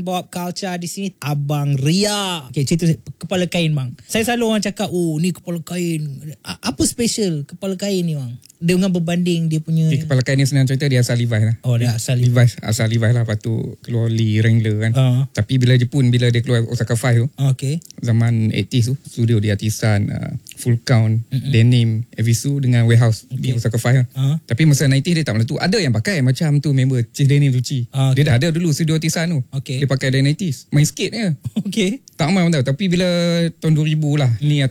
pop culture di sini, Abang Ria. Okay, cerita kepala kain bang. Saya selalu orang cakap, oh ni kepala kain. Apa special kepala kain ni bang? Dengan berbanding dia punya... Kepala kain ni senang cerita dia asal Levi's lah. Oh, dia asal Levi's. Asal Levi's lah. Lepas tu keluar Lee Wrangler kan. Tapi bila Jepun, bila dia keluar Osaka 5 tu, zaman 80s tu, studio dia artisan, Full Count, Denim, Evisu dengan Warehouse di Osaka 5 lah. Tapi masa 90s dia tak meletup. Ada yang pakai macam tu member Chief Denim Tucci. Dia dah ada dulu studio artisan tu. Dia pakai dari 90s. Main skate je. Tak aman tau. Tapi bila tahun 2000 lah,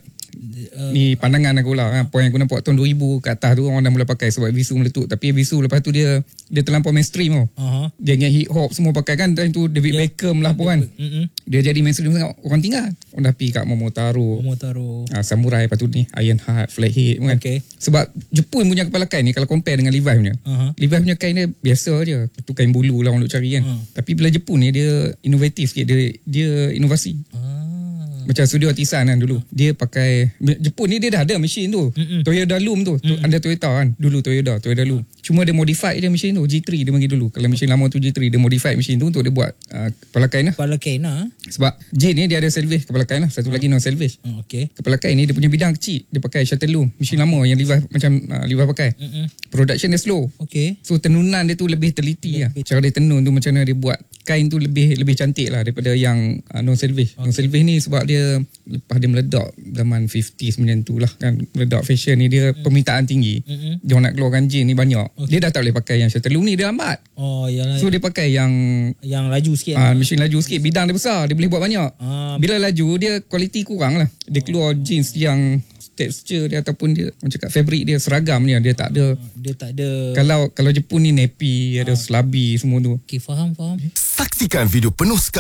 ni pandangan aku lah kan. Point yang aku nampak tahun 2000 ke atas tu orang dah mula pakai sebab Evisu meletup. Tapi Evisu lepas tu dia terlampau mainstream tau. Dia ingat hip hop semua pakai kan. Dan tu David Beckham lah pun kan. Dia jadi mainstream sangat. Orang tinggal. Orang dah pergi kat Momotaro, Samurai, lepas tu ni Ironheart, Flathead kan. Sebab Jepun punya kepala kain ni kalau compare dengan Levi's punya, Levi's punya kain dia biasa je. Tu kain bulu lah orang nak cari kan. Tapi bila Jepun ni dia inovatif sikit. Dia inovasi. Macam studio artisan kan dulu. Dia pakai Jepun ni dia dah ada mesin tu. Toyota Loom tu. Ada Toyota kan. Dulu Toyota Loom. Cuma dia modify dia mesin tu. G3 dia bagi dulu. Kalau mesin lama tu G3 dia modify mesin tu untuk dia buat kepala kain lah. Kepala kain lah. Sebab J ni dia ada salvage kepala kain lah. Satu lagi non salvage. Kepala kain ni dia punya bidang kecil. Dia pakai shuttle loom. Mesin lama yang Levi's macam Levi's pakai. Production dia slow. So tenunan dia tu lebih teliti lah. Cara dia tenun tu macam mana dia buat kain tu lebih cantik lah daripada yang non salvage. Non salvage ni sebab dia lepas dia meledak zaman 50s macam tu lah kan, meledak fashion ni dia permintaan tinggi. Dia nak keluarkan jeans ni banyak. Dia dah tak boleh pakai yang shuttle loom ni, dia lambat. So dia pakai yang laju sikit. Mesin laju sikit, bidang dia besar, dia boleh buat banyak. Bila laju dia kualiti kurang lah. Dia keluar jeans yang texture dia ataupun dia macam cakap fabric dia seragam dia tak ada. Kalau Jepun ni nappy, ada slabi semua tu. Faham. Saksikan video penuh sekali